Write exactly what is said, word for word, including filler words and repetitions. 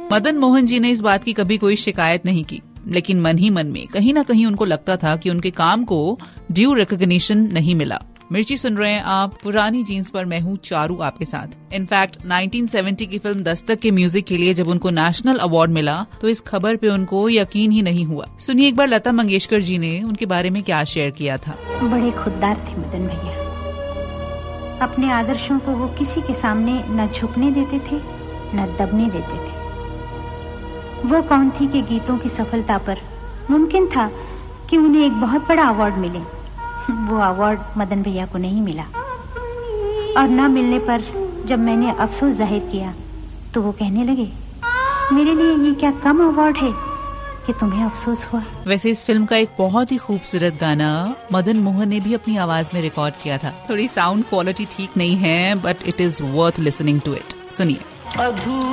मदन मोहन जी ने इस बात की कभी कोई शिकायत नहीं की, लेकिन मन ही मन में कहीं ना कहीं उनको लगता था कि उनके काम को ड्यू रिकॉग्निशन नहीं मिला। मिर्ची सुन रहे हैं आप पुरानी जीन्स पर, मैं हूँ चारू आपके साथ। इनफैक्ट उन्नीस सौ सत्तर की फिल्म दस्तक के म्यूजिक के लिए जब उनको नेशनल अवार्ड मिला तो इस खबर पे उनको यकीन ही नहीं हुआ। सुनिए एक बार लता मंगेशकर जी ने उनके बारे में क्या शेयर किया था। बड़े खुददार थे मदन भैया। अपने आदर्शों को वो किसी के सामने न झुकने देते थे न दबने देते थे। वो कौन थी कि गीतों की सफलता पर मुमकिन था कि उन्हें एक बहुत बड़ा अवार्ड मिले। वो अवार्ड मदन भैया को नहीं मिला, और न मिलने पर जब मैंने अफसोस जाहिर किया तो वो कहने लगे, मेरे लिए ये क्या कम अवार्ड है कि तुम्हें अफसोस हुआ। वैसे इस फिल्म का एक बहुत ही खूबसूरत गाना मदन मोहन ने भी अपनी आवाज में रिकॉर्ड किया था। थोड़ी साउंड क्वालिटी ठीक नहीं है, but it is worth listening to it. सुनिए।